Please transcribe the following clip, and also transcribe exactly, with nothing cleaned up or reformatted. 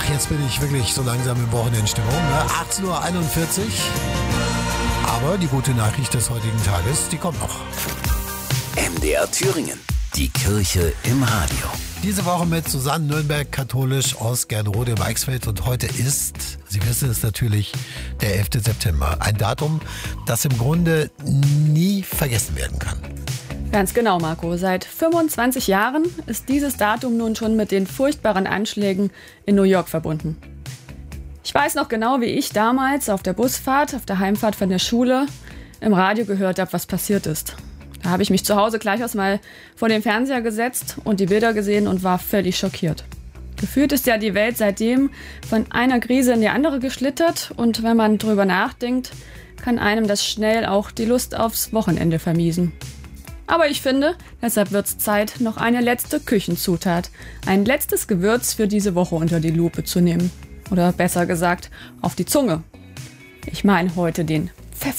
jetzt bin ich wirklich so langsam in Wochenendstimmung. Ne? achtzehn Uhr einundvierzig. Aber die gute Nachricht des heutigen Tages, die kommt noch. M D R Thüringen. Die Kirche im Radio. Diese Woche mit Susanne Nürnberg, katholisch aus Gernrode im Eichsfeld. Und heute ist, Sie wissen es natürlich, der elfte September. Ein Datum, das im Grunde nie vergessen werden kann. Ganz genau, Marco. Seit fünfundzwanzig Jahren ist dieses Datum nun schon mit den furchtbaren Anschlägen in New York verbunden. Ich weiß noch genau, wie ich damals auf der Busfahrt, auf der Heimfahrt von der Schule im Radio gehört habe, was passiert ist. Da habe ich mich zu Hause gleich erstmal vor den Fernseher gesetzt und die Bilder gesehen und war völlig schockiert. Gefühlt ist ja die Welt seitdem von einer Krise in die andere geschlittert und wenn man drüber nachdenkt, kann einem das schnell auch die Lust aufs Wochenende vermiesen. Aber ich finde, deshalb wird's Zeit, noch eine letzte Küchenzutat, ein letztes Gewürz für diese Woche unter die Lupe zu nehmen. Oder besser gesagt, auf die Zunge. Ich meine heute den